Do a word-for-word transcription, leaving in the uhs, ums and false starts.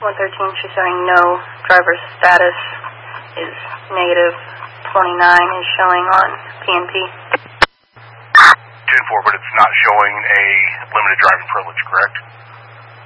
one thirteen, she's showing no driver's status is negative. twenty-nine is showing on P N P. ten four, but it's not showing a limited driving privilege, correct?